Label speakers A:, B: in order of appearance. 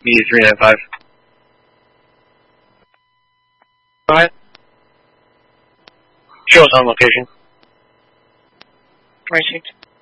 A: E395. Go ahead. Show us on location.
B: Right.